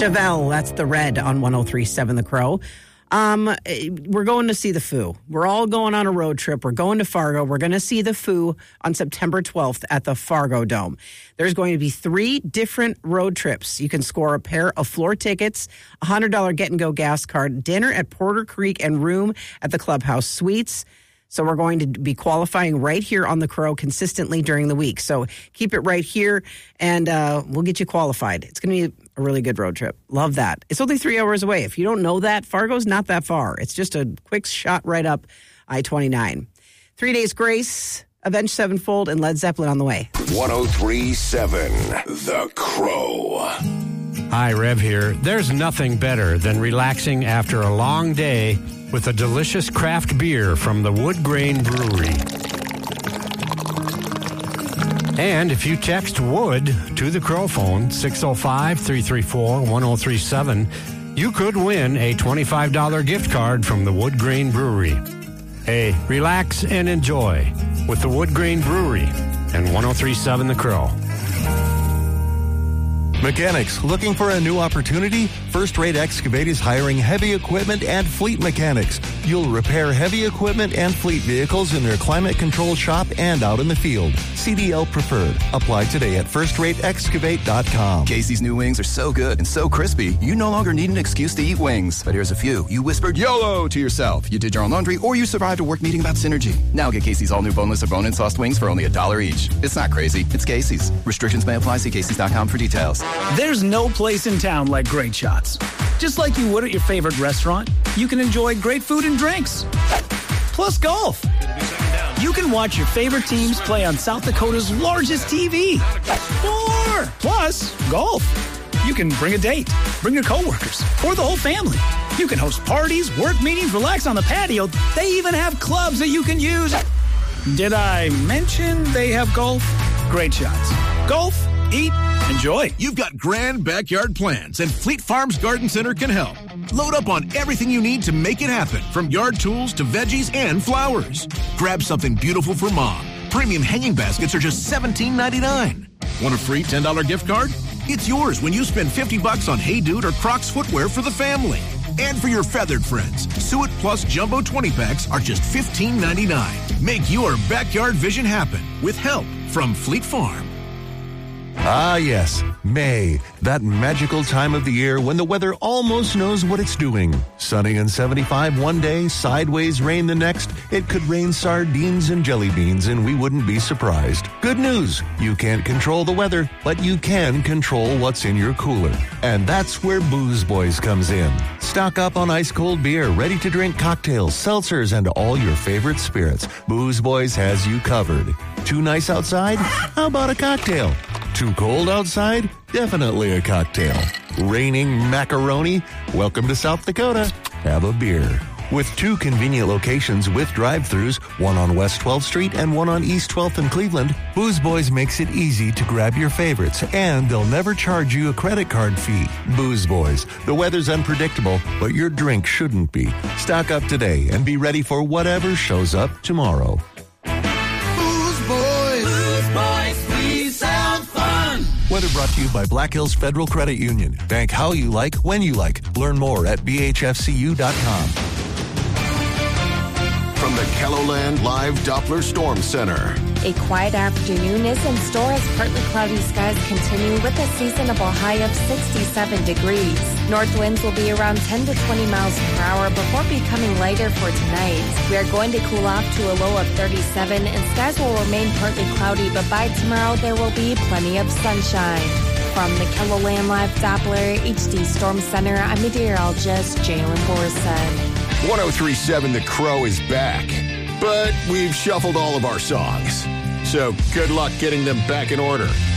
Chevelle, that's the red on 103.7 The Crow. We're going to see the Foo. We're all going on a road trip. We're going to Fargo. We're going to see the Foo on September 12th at the Fargo Dome. There's going to be 3 different road trips. You can score a pair of floor tickets, a $100 get-and-go gas card, dinner at Porter Creek, and room at the Clubhouse Suites. So we're going to be qualifying right here on The Crow consistently during the week. So keep it right here, and we'll get you qualified. It's going to be a really good road trip. Love that. It's only 3 hours away. If you don't know that, Fargo's not that far. It's just a quick shot right up I-29. 3 Days Grace, Avenged Sevenfold, and Led Zeppelin on the way. 103.7 The Crow. Hi, Rev here. There's nothing better than relaxing after a long day with a delicious craft beer from the Wood Grain Brewery. And if you text WOOD to the Crow phone, 605-334-1037, you could win a $25 gift card from the Wood Grain Brewery. Hey, relax and enjoy with the Wood Grain Brewery and 103.7 The Crow. Mechanics, looking for a new opportunity? First Rate Excavate is hiring heavy equipment and fleet mechanics. You'll repair heavy equipment and fleet vehicles in their climate-controlled shop and out in the field. CDL preferred. Apply today at firstrateexcavate.com. Casey's new wings are so good and so crispy, you no longer need an excuse to eat wings. But here's a few. You whispered YOLO to yourself. You did your own laundry, or you survived a work meeting about synergy. Now get Casey's all-new boneless or bone-in sauced wings for only $1 each. It's not crazy. It's Casey's. Restrictions may apply. See Casey's.com for details. There's no place in town like Great Shots. Just like you would at your favorite restaurant, you can enjoy great food and drinks. Plus golf. You can watch your favorite teams play on South Dakota's largest TV. More! Plus golf. You can bring a date, bring your coworkers, or the whole family. You can host parties, work meetings, relax on the patio. They even have clubs that you can use. Did I mention they have golf? Great Shots. Golf, eat, enjoy. You've got grand backyard plans, and Fleet Farms Garden Center can help. Load up on everything you need to make it happen, from yard tools to veggies and flowers. Grab something beautiful for mom. Premium hanging baskets are just $17.99. Want a free $10 gift card? It's yours when you spend $50 on Hey Dude or Crocs footwear for the family. And for your feathered friends, Suet Plus Jumbo 20-packs are just $15.99. Make your backyard vision happen with help from Fleet Farm. Ah, yes, May, that magical time of the year when the weather almost knows what it's doing. Sunny and 75 one day, sideways rain the next. It could rain sardines and jelly beans, and we wouldn't be surprised. Good news, you can't control the weather, but you can control what's in your cooler. And that's where Booze Boys comes in. Stock up on ice-cold beer, ready-to-drink cocktails, seltzers, and all your favorite spirits. Booze Boys has you covered. Too nice outside? How about a cocktail? Too cold outside? Definitely a cocktail. Raining macaroni? Welcome to South Dakota. Have a beer. With 2 convenient locations with drive-thrus, one on West 12th Street and one on East 12th in Cleveland, Booze Boys makes it easy to grab your favorites, and they'll never charge you a credit card fee. Booze Boys. The weather's unpredictable, but your drink shouldn't be. Stock up today and be ready for whatever shows up tomorrow. Booze Boys! Booze Boys, we sound fun! Weather brought to you by Black Hills Federal Credit Union. Bank how you like, when you like. Learn more at bhfcu.com. From the KELOLAND Live Doppler Storm Center. A quiet afternoon is in store as partly cloudy skies continue with a seasonable high of 67 degrees. North winds will be around 10 to 20 miles per hour before becoming lighter for tonight. We are going to cool off to a low of 37 and skies will remain partly cloudy, but by tomorrow there will be plenty of sunshine. From the KELOLAND Live Doppler HD Storm Center, I'm meteorologist Jalen Borson. 103.7 The Crow is back, but we've shuffled all of our songs. So good luck getting them back in order.